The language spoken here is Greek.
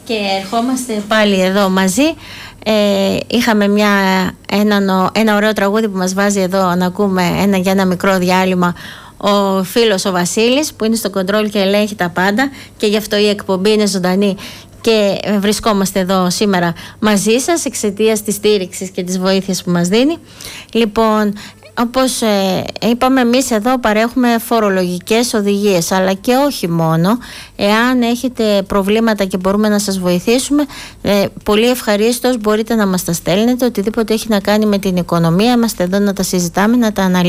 Και ερχόμαστε πάλι εδώ μαζί. Είχαμε ένα ωραίο τραγούδι που μας βάζει εδώ να ακούμε για ένα μικρό διάλειμμα ο φίλος ο Βασίλης, που είναι στο κοντρόλ και ελέγχει τα πάντα, και γι' αυτό η εκπομπή είναι ζωντανή και βρισκόμαστε εδώ σήμερα μαζί σας εξαιτίας της στήριξης και της βοήθειας που μας δίνει. Λοιπόν, όπως είπαμε, εμείς εδώ παρέχουμε φορολογικές οδηγίες, αλλά και όχι μόνο. Εάν έχετε προβλήματα και μπορούμε να σας βοηθήσουμε, πολύ ευχαρίστως μπορείτε να μας τα στέλνετε. Οτιδήποτε έχει να κάνει με την οικονομία, είμαστε εδώ να τα συζητάμε, να τα αναλύσουμε.